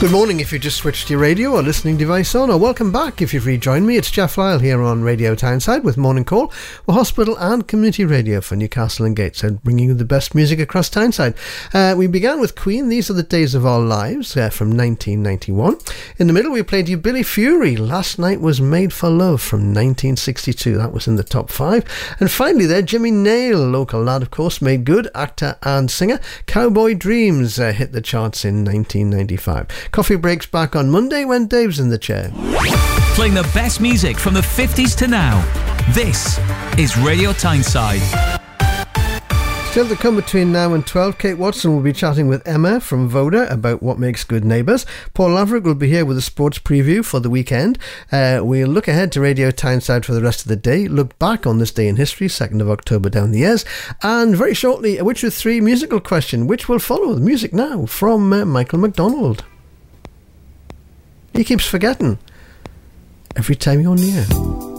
Good morning if you just switched your radio or listening device on, or welcome back if you've rejoined me. It's Jeff Lyle here on Radio Tyneside with Morning Call, for hospital and community radio for Newcastle and Gateshead, bringing you the best music across Tyneside. We began with Queen, These Are the Days of Our Lives, from 1991. In the middle we played you Billy Fury, Last Night Was Made for Love from 1962. That was in the top 5. And finally there, Jimmy Nail, local lad of course, made good, actor and singer. Cowboy Dreams hit the charts in 1995. Coffee breaks back on Monday when Dave's in the chair. Playing the best music from the 50s to now. This is Radio Tyneside. Still to come between now and 12, Kate Watson will be chatting with Emma from Voda about what makes good neighbours. Paul Laverick will be here with a sports preview for the weekend. We'll look ahead to Radio Tyneside for the rest of the day, look back on this day in history, 2nd of October down the years, and very shortly a Which With 3 musical question, which will follow the music now from Michael McDonald. He keeps forgetting every time you're near.